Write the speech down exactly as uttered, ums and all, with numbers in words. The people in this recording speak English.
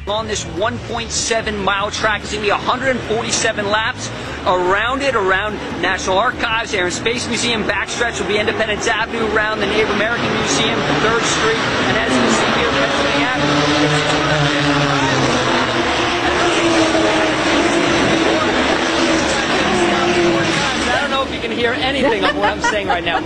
On this one point seven mile track, it's going to be one hundred forty-seven laps around it, around National Archives, Air and Space Museum. Backstretch will be Independence Avenue, around the Native American Museum, third Street, and as you can see here, Pennsylvania Avenue. I don't know if you can hear anything of what I'm saying right now.